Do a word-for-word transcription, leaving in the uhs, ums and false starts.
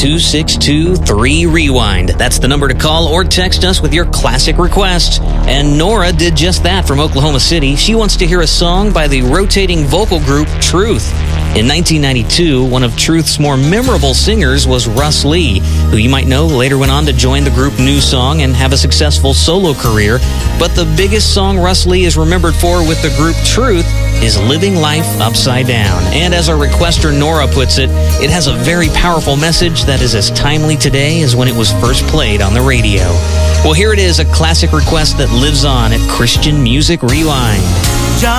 two six two, three, rewind. That's the number to call or text us with your classic request. And Nora did just that from Oklahoma City. She wants to hear a song by the rotating vocal group Truth. In nineteen ninety-two, one of Truth's more memorable singers was Russ Lee, who you might know later went on to join the group New Song and have a successful solo career. But the biggest song Russ Lee is remembered for with the group Truth is Living Life Upside Down. And as our requester Nora puts it, it has a very powerful message that is as timely today as when it was first played on the radio. Well, here it is, a classic request that lives on at Christian Music Rewind.